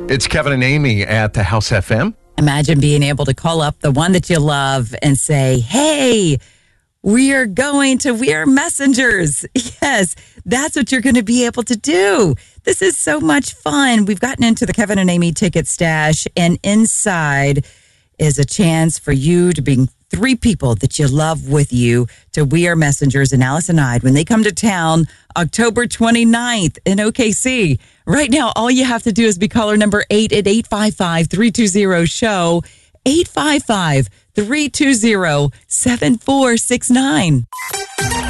It's Kevin and Amy at the House FM. Imagine being able to call up the one that you love and say, hey, we are messengers. Yes, that's what you're going to be able to do. This is so much fun. We've gotten into the Kevin and Amy ticket stash, and inside is a chance for you to bring 3 people that you love with you to We Are Messengers and Alice and I when they come to town October 29th in OKC. Right now, all you have to do is be caller number 8 at 855-320-SHOW, 855-320-7469.